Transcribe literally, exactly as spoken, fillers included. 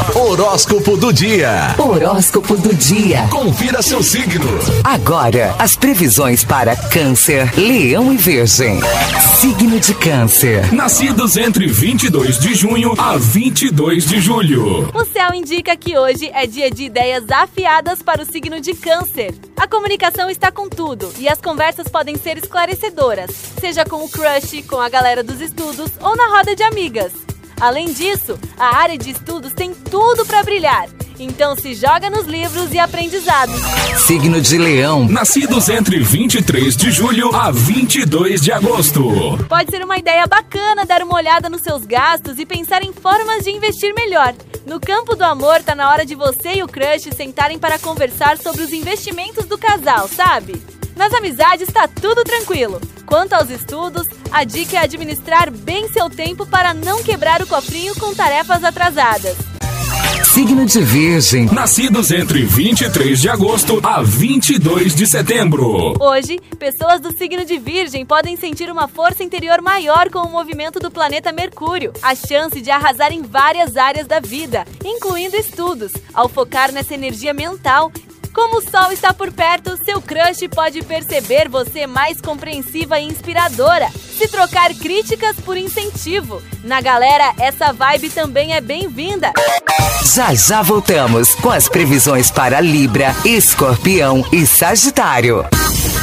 Horóscopo do dia. Horóscopo do dia. Confira seu signo. Agora, as previsões para Câncer, Leão e Virgem. Signo de Câncer. Nascidos entre vinte e dois de junho a vinte e dois de julho. O céu indica que hoje é dia de ideias afiadas para o signo de Câncer. A comunicação está com tudo e as conversas podem ser esclarecedoras, seja com o crush, com a galera dos estudos ou na roda de amigas. Além disso, a área de estudos tem tudo para brilhar. Então se joga nos livros e aprendizados. Signo de Leão. Nascidos entre vinte e três de julho a vinte e dois de agosto. Pode ser uma ideia bacana dar uma olhada nos seus gastos e pensar em formas de investir melhor. No campo do amor, tá na hora de você e o crush sentarem para conversar sobre os investimentos do casal, sabe? Nas amizades tá tudo tranquilo. Quanto aos estudos, a dica é administrar bem seu tempo para não quebrar o cofrinho com tarefas atrasadas. Signo de Virgem. Nascidos entre vinte e três de agosto a vinte e dois de setembro. Hoje, pessoas do signo de Virgem podem sentir uma força interior maior com o movimento do planeta Mercúrio, a chance de arrasar em várias áreas da vida, incluindo estudos, ao focar nessa energia mental. Como o sol está por perto, seu crush pode perceber você mais compreensiva e inspiradora, se trocar críticas por incentivo. Na galera, essa vibe também é bem-vinda. Já já voltamos com as previsões para Libra, Escorpião e Sagitário.